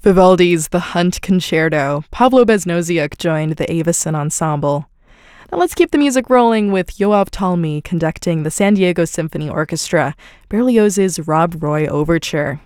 Vivaldi's The Hunt Concerto. Pablo Beznoziuk joined the Avicen Ensemble. Now let's keep the music rolling with Yoav Talmi conducting the San Diego Symphony Orchestra, Berlioz's Rob Roy Overture.